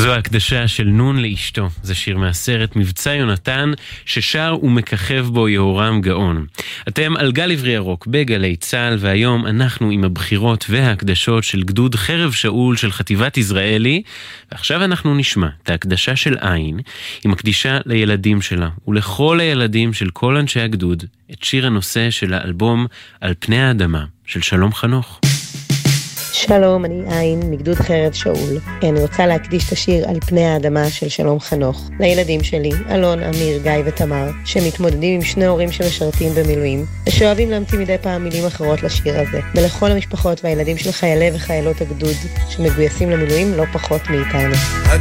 זו ההקדשה של נון לאשתו. זה שיר מהסרט מבצע יונתן, ששר ומככב בו יהורם גאון. אתם על גל עברי ירוק בגלי צה"ל, והיום אנחנו עם הבחירות וההקדשות של גדוד חרב שאול של חטיבת יזרעאלי, ועכשיו אנחנו נשמע את ההקדשה של עין. היא מקדישה לילדים שלה ולכל הילדים של כל אנשי הגדוד את שיר הנושא של האלבום על פני האדמה של שלום חנוך. שלום, אני עין, מגדוד חרב שאול. אני רוצה להקדיש את השיר על פני האדמה של שלום חנוך לילדים שלי, אלון, אמיר, גיא ותמר, שמתמודדים עם שני הורים שמשרתים במילואים, ושאוהבים להמציא מדי פעם מילים אחרות לשיר הזה, ולכל המשפחות והילדים של חיילי וחיילות הגדוד שמגויסים למילואים לא פחות מאיתנו.